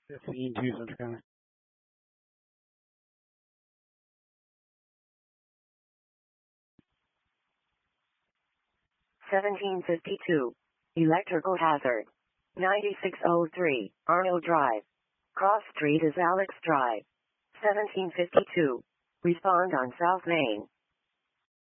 15-2 Central County. 1752. Electrical hazard. 9603, Arnold Drive. Cross Street is Alex Drive. 1752. Respond on South Main.